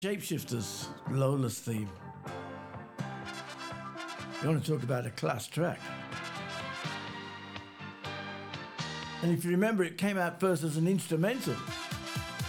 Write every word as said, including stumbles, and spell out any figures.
Shapeshifters, Lola's theme. You want to talk about a class track. And if you remember, it came out first as an instrumental.